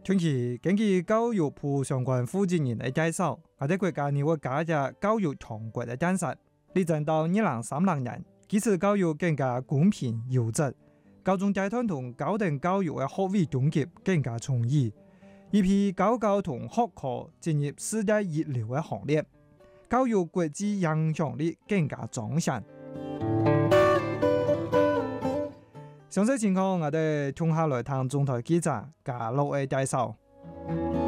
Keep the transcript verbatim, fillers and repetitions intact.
近期根據教育部相關負責人嘅介紹，我哋國家呢會加入教育強國嘅政策，力爭到二零三零年，基礎教育更加公平優質，高中階段同高等教育嘅學位等級更加充裕，一批高教同學科進入世界一流嘅行列，教育國際影響力更加彰顯。詳細情況我哋聽下來聽中台記者嘉樂嘅介紹。